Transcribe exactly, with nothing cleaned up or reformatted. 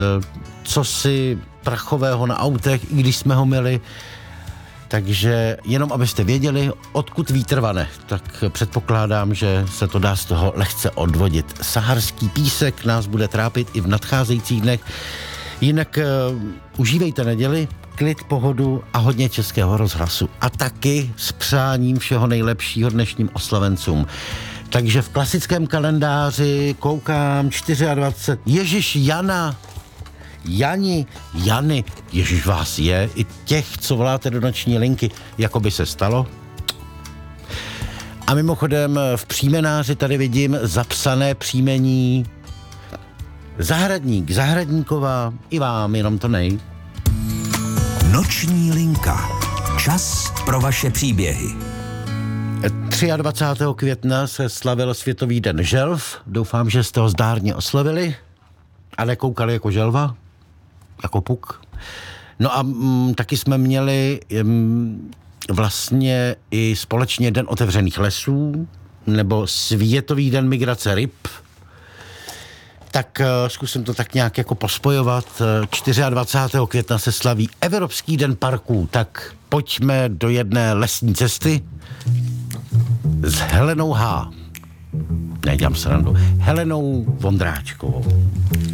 co si prachového na autech, i když jsme ho měli. Takže jenom abyste věděli, odkud vítr vane, tak předpokládám, že se to dá z toho lehce odvodit. Saharský písek nás bude trápit i v nadcházejících dnech. Jinak uh, užívejte neděli, klid, pohodu a hodně Českého rozhlasu. A taky s přáním všeho nejlepšího dnešním oslavencům. Takže v klasickém kalendáři koukám dvacet čtyři. Ježiš, Jana, Jani, Jany, Ježiš vás je, i těch, co voláte do noční linky, jako by se stalo. A mimochodem v příjmenáři tady vidím zapsané příjmení Zahradník, Zahradníková, i vám, jenom to nej. Noční linka. Čas pro vaše příběhy. dvacátého třetího května se slavil Světový den želv. Doufám, že jste ho zdárně oslavili a nekoukali jako želva, jako puk. No a m, taky jsme měli m, vlastně i společně Den otevřených lesů, nebo Světový den migrace ryb. Tak uh, zkusím to tak nějak jako pospojovat. dvacátého čtvrtého května se slaví Evropský den parků, tak pojďme do jedné lesní cesty s Helenou H. Nedělám srandu. Helenou Vondráčkovou.